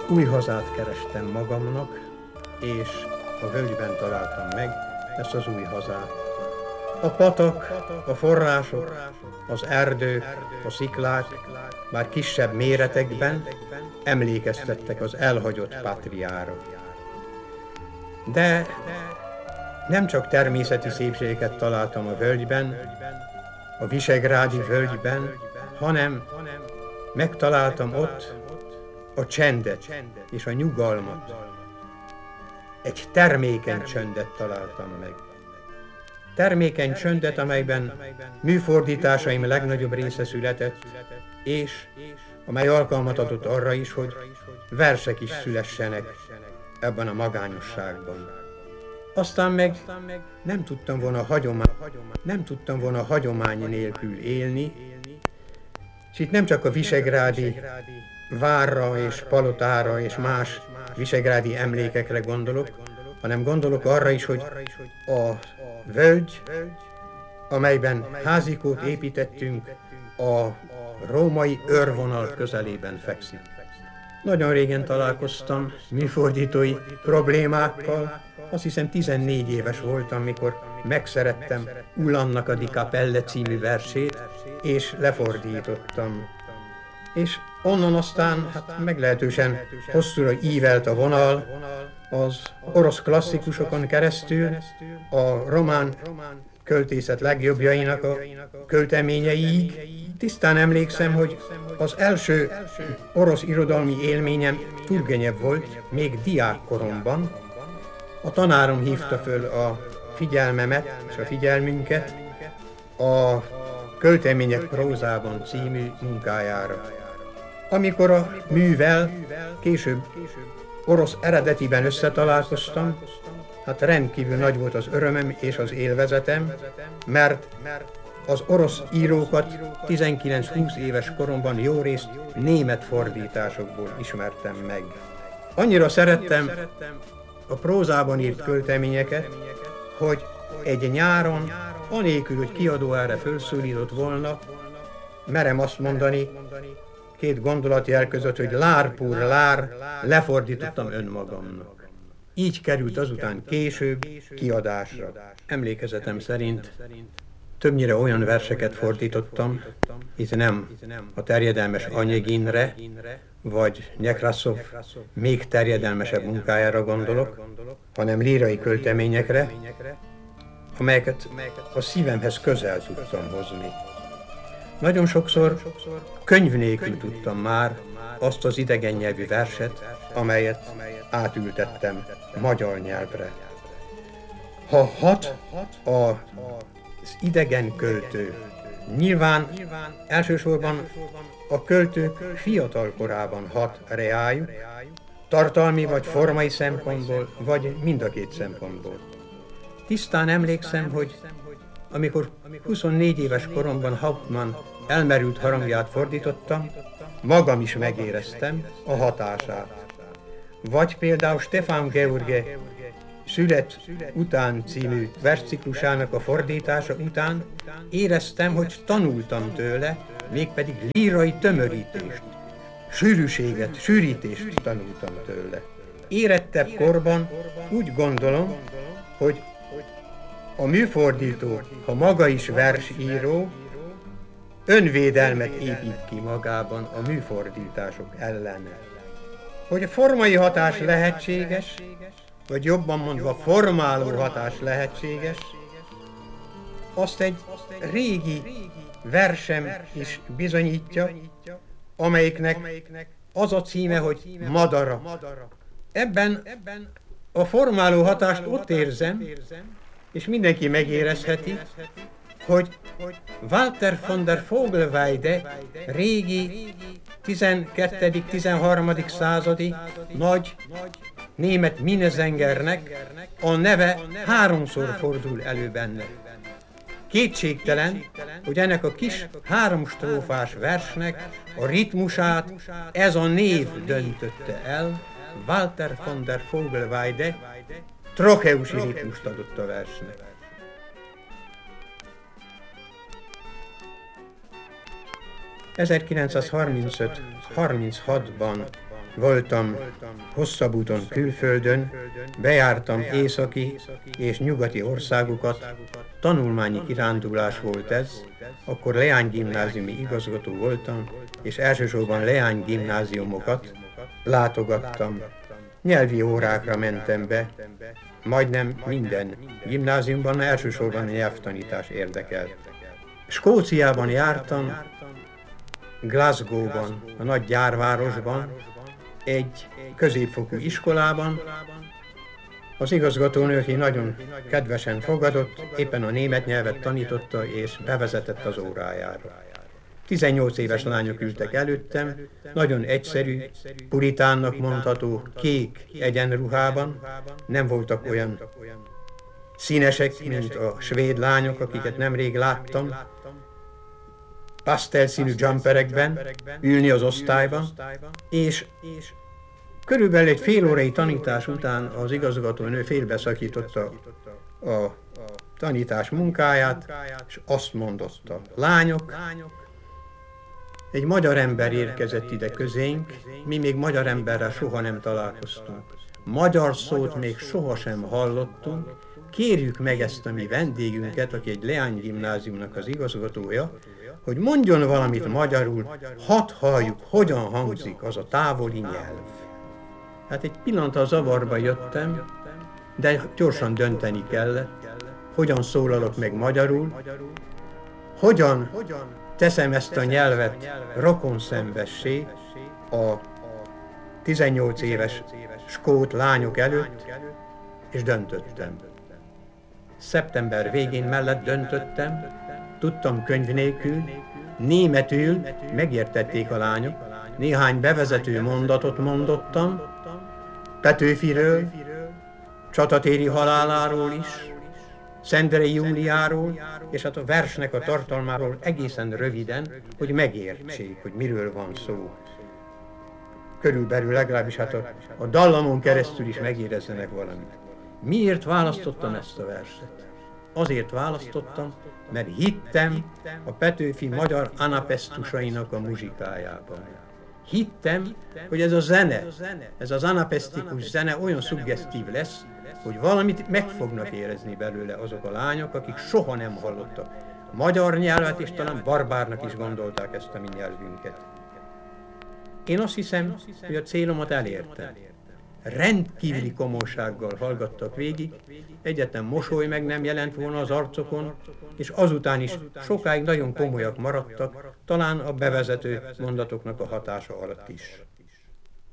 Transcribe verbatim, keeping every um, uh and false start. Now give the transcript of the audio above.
Új hazát kerestem magamnak, és a völgyben találtam meg ezt az új hazát. A patak, a források, az erdők, a sziklák, már kisebb méretekben emlékeztettek az elhagyott pátriára. De nem csak természeti szépségeket találtam a völgyben, a Visegrádi völgyben, hanem megtaláltam ott a csendet és a nyugalmat. Egy termékeny csöndet találtam meg. Termékeny csöndet, amelyben műfordításaim legnagyobb része született, és amely alkalmat adott arra is, hogy versek is szülessenek ebben a magányosságban. Aztán meg nem tudtam volna hagyomány, nem tudtam volna hagyomány nélkül élni, és itt nem csak a visegrádi várra és palotára és más visegrádi emlékekre gondolok, hanem gondolok arra is, hogy a völgy, amelyben házikót építettünk, a római őrvonal közelében fekszik. Nagyon régen találkoztam műfordítói problémákkal, azt hiszem tizennégy éves voltam, mikor megszerettem Ulannak a Di Capelle című versét, és lefordítottam. És onnan aztán hát meglehetősen hosszúra ívelt a vonal az orosz klasszikusokon keresztül, a román költészet legjobbjainak a költeményeiig. Tisztán emlékszem, hogy az első orosz irodalmi élményem Turgenev volt, még diákkoromban. A tanárom hívta föl a figyelmemet és a figyelmünket a Költemények prózában című munkájára. Amikor a művel később orosz eredetiben összetalálkoztam, hát rendkívül nagy volt az örömem és az élvezetem, mert az orosz írókat tizenkilenc-húsz éves koromban jó részt német fordításokból ismertem meg. Annyira szerettem a prózában írt költeményeket, hogy egy nyáron, anélkül, hogy kiadó erre fölszólított volna, merem azt mondani, két gondolatjel között, hogy lár pur lár, lefordítottam önmagamnak. Így került azután később kiadásra. Emlékezetem szerint többnyire olyan verseket fordítottam, itt nem a terjedelmes Onyeginre, vagy Nekrasov még terjedelmesebb munkájára gondolok, hanem lírai költeményekre, amelyeket a szívemhez közel tudtam hozni. Nagyon sokszor könyv nélkül tudtam már azt az idegen nyelvű verset, amelyet átültettem magyar nyelvre. Ha hat az idegen költő, nyilván elsősorban a költők fiatal korában hat reájuk, tartalmi vagy formai szempontból, vagy mind a két szempontból. Tisztán emlékszem, hogy amikor huszonnégy éves koromban Hauptmann elmerült harangját fordítottam, magam is megéreztem a hatását. Vagy például Stefan George Szület után című versciklusának a fordítása után éreztem, hogy tanultam tőle, mégpedig lírai tömörítést, sűrűséget, sűrítést tanultam tőle. Érettebb korban úgy gondolom, hogy a műfordító, ha maga is versíró, önvédelmet épít ki magában a műfordítások ellen. Hogy a formai hatás lehetséges, vagy jobban mondva formáló hatás lehetséges, azt egy régi versem is bizonyítja, amelyiknek az a címe, hogy Madara. Ebben a formáló hatást ott érzem, és mindenki megérezheti, hogy Walter von der Vogelweide régi tizenkettedik-tizenharmadik századi nagy német Minnesengernek a neve háromszor fordul elő benne. Kétségtelen, hogy ennek a kis háromstrófás versnek a ritmusát ez a név döntötte el, Walter von der Vogelweide trocheusi ritmust adott a versnek. ezerkilencszázharmincöt harminchatban Voltam hosszabb úton külföldön, bejártam északi és nyugati országokat, tanulmányi kirándulás volt ez, akkor leánygimnáziumi igazgató voltam, és elsősorban leánygimnáziumokat látogattam. Nyelvi órákra mentem be, majdnem minden gimnáziumban elsősorban a nyelvtanítás érdekelt. Skóciában jártam, Glasgow-ban, a nagy gyárvárosban, egy középfokú iskolában. Az igazgatónő, aki nagyon kedvesen fogadott, éppen a német nyelvet tanította és bevezetett az órájára. tizennyolc éves lányok ültek előttem, nagyon egyszerű, puritánnak mondható kék egyenruhában, nem voltak olyan színesek, mint a svéd lányok, akiket nemrég láttam, pasztelszínű jumperekben ülni az osztályban, és körülbelül egy fél órai tanítás után az igazgatónő félbeszakította a tanítás munkáját, és azt mondotta: lányok, egy magyar ember érkezett ide közénk, mi még magyar emberrel soha nem találkoztunk. Magyar szót még sohasem hallottunk, kérjük meg ezt a mi vendégünket, aki egy leánygimnáziumnak az igazgatója, hogy mondjon valamit magyarul, hadd halljuk, hogyan hangzik az a távoli nyelv. Hát egy pillanatra zavarba jöttem, de gyorsan dönteni kellett, hogyan szólalok meg magyarul, hogyan teszem ezt a nyelvet rokonszenvessé a tizennyolc éves skót lányok előtt, és döntöttem. Szeptember végén mellett döntöttem, tudtam könyv nélkül, németül megértették a lányok, néhány bevezető mondatot mondottam, Petőfiről, Csatatéri haláláról is, Szendrei Júliáról, és hát a versnek a tartalmáról egészen röviden, hogy megértsék, hogy miről van szó. Körülbelül legalábbis hát a, a dallamon keresztül is megérezzenek valamit. Miért választottam ezt a verset? Azért választottam, mert hittem a Petőfi magyar anapesztusainak a muzsikájában. Hittem, hogy ez a zene, ez az anapesztikus zene olyan szuggesztív lesz, hogy valamit meg fognak érezni belőle azok a lányok, akik soha nem hallottak magyar nyelvet, és talán barbárnak is gondolták ezt a mi nyelvünket. Én azt hiszem, hogy a célomat elértem. Rendkívüli komolysággal hallgattak végig, egyetlen mosoly meg nem jelent volna az arcokon, és azután is sokáig nagyon komolyak maradtak, talán a bevezető mondatoknak a hatása alatt is.